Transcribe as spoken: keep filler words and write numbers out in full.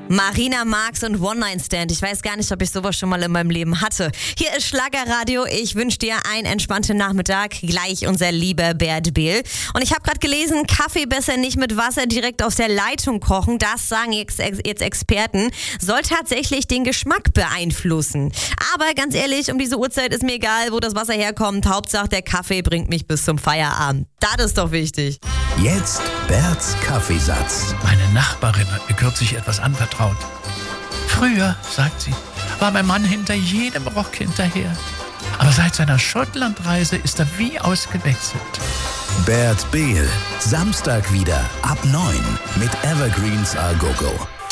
Marina Marx und One Night Stand. Ich weiß gar nicht, ob ich sowas schon mal in meinem Leben hatte. Hier ist Schlagerradio. Ich wünsche dir einen entspannten Nachmittag. Gleich unser lieber Bert Behl. Und ich habe gerade gelesen, Kaffee besser nicht mit Wasser direkt aus der Leitung kochen. Das sagen jetzt, jetzt Experten. Soll tatsächlich den Geschmack beeinflussen. Aber ganz ehrlich, um diese Uhrzeit ist mir egal, wo das Wasser herkommt. Hauptsache, der Kaffee bringt mich bis zum Feierabend. Das ist doch wichtig. Jetzt Berts Kaffeesatz. Meine Nachbarin hat mir kürzlich etwas anvertraut. Früher, sagt sie, war mein Mann hinter jedem Rock hinterher. Aber seit seiner Schottlandreise ist er wie ausgewechselt. Bert Behl, Samstag wieder ab neun mit Evergreens A Go Go.